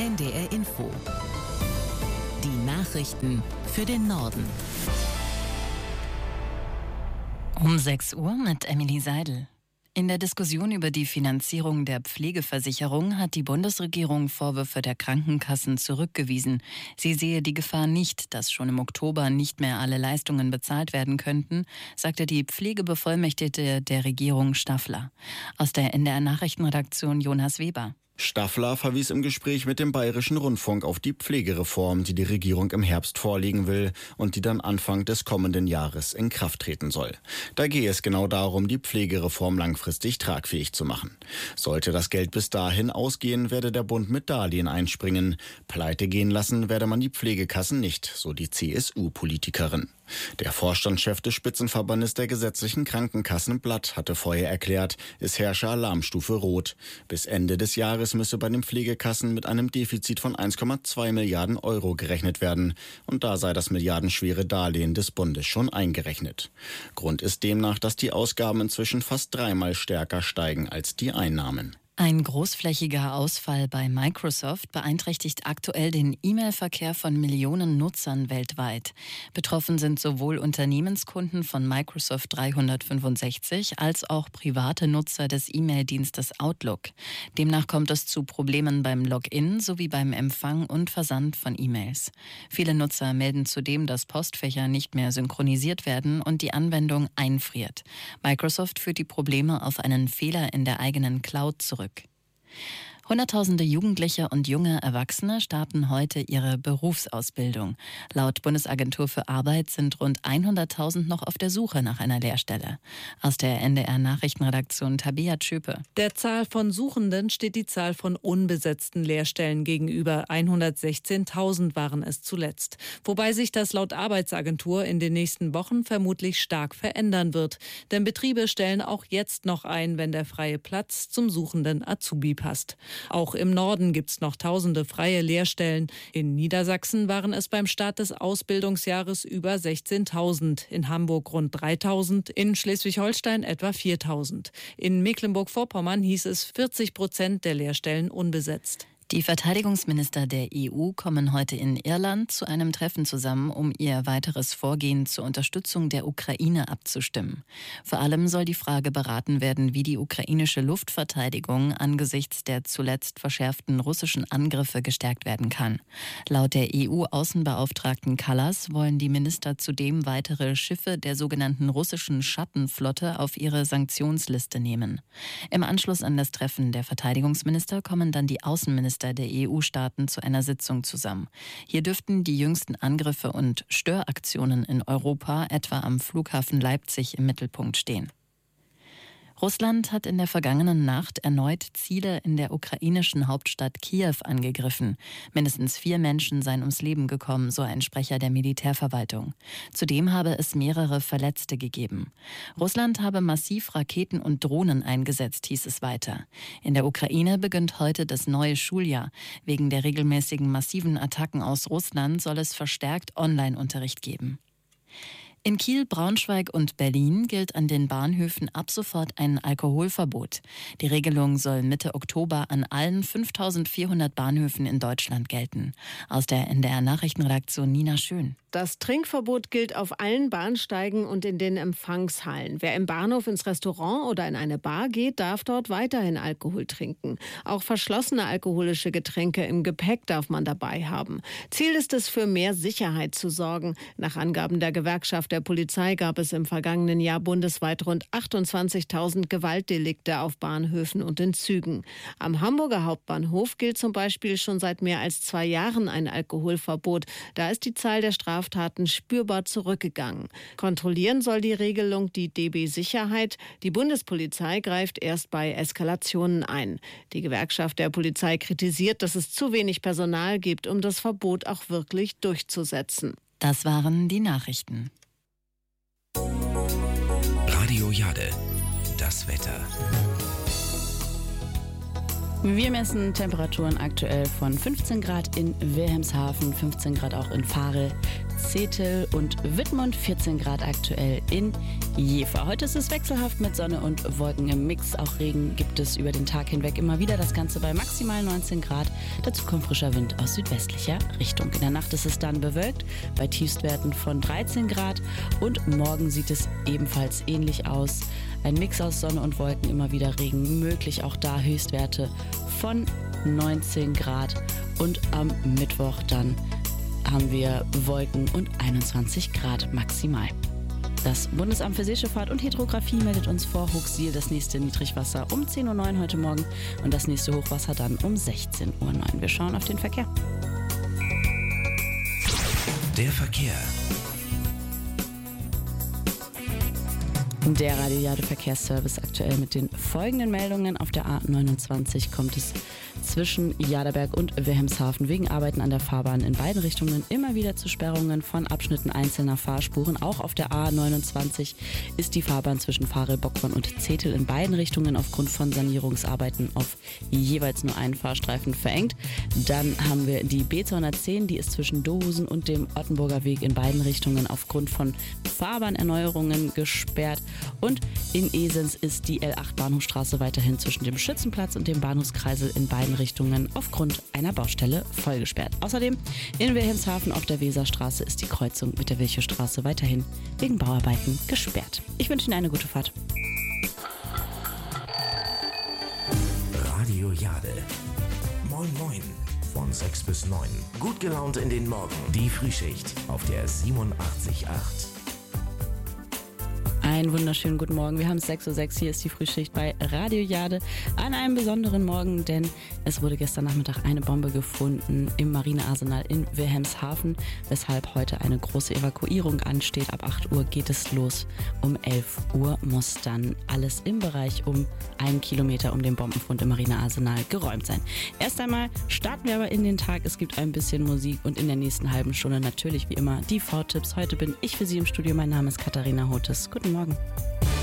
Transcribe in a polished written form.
NDR Info. Die Nachrichten für den Norden. Um 6 Uhr mit Emily Seidel. In der Diskussion über die Finanzierung der Pflegeversicherung hat die Bundesregierung Vorwürfe der Krankenkassen zurückgewiesen. Sie sehe die Gefahr nicht, dass schon im Oktober nicht mehr alle Leistungen bezahlt werden könnten, sagte die Pflegebevollmächtigte der Regierung Staffler. Aus der NDR Nachrichtenredaktion Jonas Weber. Staffler verwies im Gespräch mit dem Bayerischen Rundfunk auf die Pflegereform, die die Regierung im Herbst vorlegen will und die dann Anfang des kommenden Jahres in Kraft treten soll. Da gehe es genau darum, die Pflegereform langfristig tragfähig zu machen. Sollte das Geld bis dahin ausgehen, werde der Bund mit Darlehen einspringen. Pleite gehen lassen werde man die Pflegekassen nicht, so die CSU-Politikerin. Der Vorstandschef des Spitzenverbandes der gesetzlichen Krankenkassen Blatt hatte vorher erklärt, es herrsche Alarmstufe Rot. Bis Ende des Jahres müsse bei den Pflegekassen mit einem Defizit von 1,2 Milliarden Euro gerechnet werden. Und da sei das milliardenschwere Darlehen des Bundes schon eingerechnet. Grund ist demnach, dass die Ausgaben inzwischen fast 3-mal stärker steigen als die Einnahmen. Ein großflächiger Ausfall bei Microsoft beeinträchtigt aktuell den E-Mail-Verkehr von Millionen Nutzern weltweit. Betroffen sind sowohl Unternehmenskunden von Microsoft 365 als auch private Nutzer des E-Mail-Dienstes Outlook. Demnach kommt es zu Problemen beim Login sowie beim Empfang und Versand von E-Mails. Viele Nutzer melden zudem, dass Postfächer nicht mehr synchronisiert werden und die Anwendung einfriert. Microsoft führt die Probleme auf einen Fehler in der eigenen Cloud zurück. Hunderttausende Jugendliche und junge Erwachsene starten heute ihre Berufsausbildung. Laut Bundesagentur für Arbeit sind rund 100.000 noch auf der Suche nach einer Lehrstelle. Aus der NDR Nachrichtenredaktion Tabea Tschöpe. Der Zahl von Suchenden steht die Zahl von unbesetzten Lehrstellen gegenüber. 116.000 waren es zuletzt. Wobei sich das laut Arbeitsagentur in den nächsten Wochen vermutlich stark verändern wird. Denn Betriebe stellen auch jetzt noch ein, wenn der freie Platz zum suchenden Azubi passt. Auch im Norden gibt es noch tausende freie Lehrstellen. In Niedersachsen waren es beim Start des Ausbildungsjahres über 16.000, in Hamburg rund 3.000, in Schleswig-Holstein etwa 4.000. In Mecklenburg-Vorpommern hieß es 40% der Lehrstellen unbesetzt. Die Verteidigungsminister der EU kommen heute in Irland zu einem Treffen zusammen, um ihr weiteres Vorgehen zur Unterstützung der Ukraine abzustimmen. Vor allem soll die Frage beraten werden, wie die ukrainische Luftverteidigung angesichts der zuletzt verschärften russischen Angriffe gestärkt werden kann. Laut der EU-Außenbeauftragten Kallas wollen die Minister zudem weitere Schiffe der sogenannten russischen Schattenflotte auf ihre Sanktionsliste nehmen. Im Anschluss an das Treffen der Verteidigungsminister kommen dann die Außenminister der EU-Staaten zu einer Sitzung zusammen. Hier dürften die jüngsten Angriffe und Störaktionen in Europa, etwa am Flughafen Leipzig, im Mittelpunkt stehen. Russland hat in der vergangenen Nacht erneut Ziele in der ukrainischen Hauptstadt Kiew angegriffen. Mindestens 4 Menschen seien ums Leben gekommen, so ein Sprecher der Militärverwaltung. Zudem habe es mehrere Verletzte gegeben. Russland habe massiv Raketen und Drohnen eingesetzt, hieß es weiter. In der Ukraine beginnt heute das neue Schuljahr. Wegen der regelmäßigen massiven Attacken aus Russland soll es verstärkt Online-Unterricht geben. In Kiel, Braunschweig und Berlin gilt an den Bahnhöfen ab sofort ein Alkoholverbot. Die Regelung soll Mitte Oktober an allen 5.400 Bahnhöfen in Deutschland gelten. Aus der NDR Nachrichtenredaktion Nina Schön. Das Trinkverbot gilt auf allen Bahnsteigen und in den Empfangshallen. Wer im Bahnhof ins Restaurant oder in eine Bar geht, darf dort weiterhin Alkohol trinken. Auch verschlossene alkoholische Getränke im Gepäck darf man dabei haben. Ziel ist es, für mehr Sicherheit zu sorgen. Nach Angaben der Gewerkschaft der Polizei gab es im vergangenen Jahr bundesweit rund 28.000 Gewaltdelikte auf Bahnhöfen und in Zügen. Am Hamburger Hauptbahnhof gilt zum Beispiel schon seit mehr als 2 Jahren ein Alkoholverbot. Da ist die Zahl der Straftaten spürbar zurückgegangen. Kontrollieren soll die Regelung die DB Sicherheit. Die Bundespolizei greift erst bei Eskalationen ein. Die Gewerkschaft der Polizei kritisiert, dass es zu wenig Personal gibt, um das Verbot auch wirklich durchzusetzen. Das waren die Nachrichten. Radio Jade, das Wetter. Wir messen Temperaturen aktuell von 15 Grad in Wilhelmshaven, 15 Grad auch in Varel, Zetel und Wittmund, 14 Grad aktuell in Jever. Heute ist es wechselhaft mit Sonne und Wolken im Mix. Auch Regen gibt es über den Tag hinweg immer wieder. Das Ganze bei maximal 19 Grad. Dazu kommt frischer Wind aus südwestlicher Richtung. In der Nacht ist es dann bewölkt bei Tiefstwerten von 13 Grad. Und morgen sieht es ebenfalls ähnlich aus. Ein Mix aus Sonne und Wolken, immer wieder Regen möglich. Auch da Höchstwerte von 19 Grad. Und am Mittwoch dann haben wir Wolken und 21 Grad maximal. Das Bundesamt für Seeschifffahrt und Hydrographie meldet uns vor Hooksiel das nächste Niedrigwasser um 10.09 Uhr heute Morgen und das nächste Hochwasser dann um 16.09 Uhr. Wir schauen auf den Verkehr. Der Verkehr. Der Radio Jade Verkehrsservice aktuell mit den folgenden Meldungen. Auf der A29 kommt es zwischen Jaderberg und Wilhelmshaven wegen Arbeiten an der Fahrbahn in beiden Richtungen immer wieder zu Sperrungen von Abschnitten einzelner Fahrspuren. Auch auf der A29 ist die Fahrbahn zwischen Farel, Bockborn und Zetel in beiden Richtungen aufgrund von Sanierungsarbeiten auf jeweils nur einen Fahrstreifen verengt. Dann haben wir die B210, die ist zwischen Dohusen und dem Ottenburger Weg in beiden Richtungen aufgrund von Fahrbahnerneuerungen gesperrt. Und in Esens ist die L8 Bahnhofstraße weiterhin zwischen dem Schützenplatz und dem Bahnhofskreisel in beiden Richtungen aufgrund einer Baustelle voll gesperrt. Außerdem in Wilhelmshaven auf der Weserstraße ist die Kreuzung mit der Wilchestraße weiterhin wegen Bauarbeiten gesperrt. Ich wünsche Ihnen eine gute Fahrt. Radio Jade. Moin Moin. Von 6 bis 9. Gut gelaunt in den Morgen. Die Frühschicht auf der 87.8. Einen wunderschönen guten Morgen. Wir haben es 6.06 Uhr. Hier ist die Frühschicht bei Radio Jade an einem besonderen Morgen, denn es wurde gestern Nachmittag eine Bombe gefunden im Marinearsenal in Wilhelmshaven, weshalb heute eine große Evakuierung ansteht. Ab 8 Uhr geht es los. Um 11 Uhr muss dann alles im Bereich um 1 Kilometer um den Bombenfund im Marinearsenal geräumt sein. Erst einmal starten wir aber in den Tag. Es gibt ein bisschen Musik und in der nächsten halben Stunde natürlich wie immer die V-Tipps. Heute bin ich für Sie im Studio. Mein Name ist Katharina Hotes. Guten Morgen.